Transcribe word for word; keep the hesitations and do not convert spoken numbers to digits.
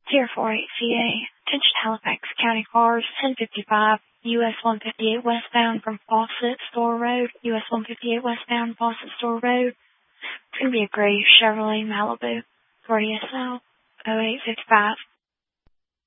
Tier four eight C A, attention Halifax County cars, ten fifty-five, U S one fifty-eight westbound from Fawcett Store Road, U S one fifty-eight westbound Fawcett Store Road. It's going to be a gray Chevrolet Malibu, three S L, oh eight fifty-five.